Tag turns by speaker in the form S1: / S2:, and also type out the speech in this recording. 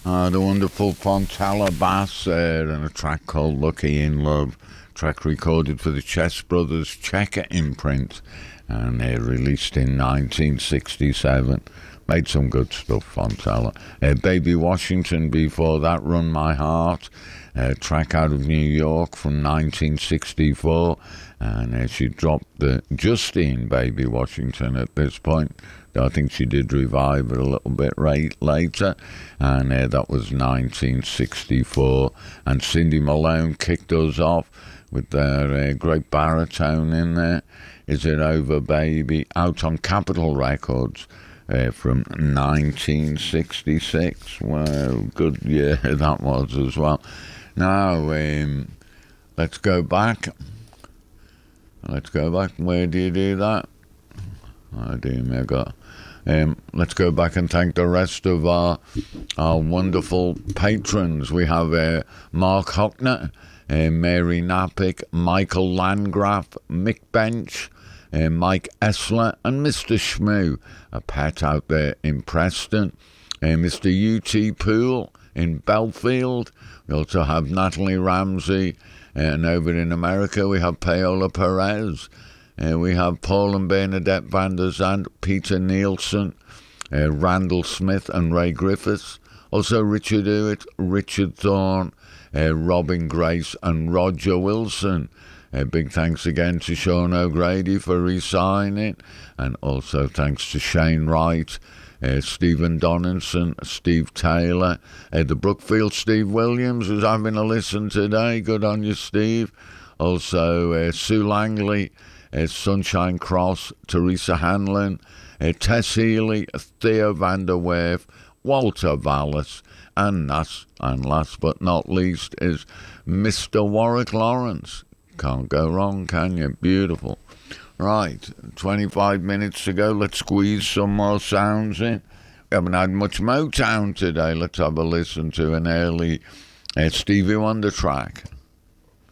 S1: The wonderful Fontella Bass there, and a track called Lucky in Love, track recorded for the Chess Brothers Checker imprint, and released in 1967. Made some good stuff, Fontella. Baby Washington before that, Run My Heart, a track out of New York from 1964, and she dropped the Justine Baby Washington at this point. I think she did revive it a little bit later, and that was 1964. And Cindy Malone kicked us off with their great baritone in there. Is It Over, Baby? Out on Capitol Records from 1966. Well, good year that was as well. Now, let's go back. Where do you do that? Oh dear me, I got... let's go back and thank the rest of our wonderful patrons. We have Mark Hockner, Mary Napick, Michael Landgraf, Mick Bench, Mike Essler, and Mr. Shmoo, a pet out there in Preston, Mr. U.T. Poole in Belfield. We also have Natalie Ramsey, and over in America we have Paola Perez. We have Paul and Bernadette van der Zandt, Peter Nielsen, Randall Smith and Ray Griffiths. Also Richard Hewitt, Richard Thorne, Robin Grace and Roger Wilson. Big thanks again to Sean O'Grady for re-signing. And also thanks to Shane Wright, Stephen Donaldson, Steve Taylor, the Brookfield Steve Williams, who's having a listen today. Good on you, Steve. Also Sue Langley, Sunshine Cross, Teresa Hanlon, Tess Healy, Theo van der Werf, Walter Vallis, and last but not least is Mr. Warwick Lawrence. Can't go wrong, can you? Beautiful. Right, 25 minutes to go. Let's squeeze some more sounds in. We haven't had much Motown today. Let's have a listen to an early Stevie Wonder track.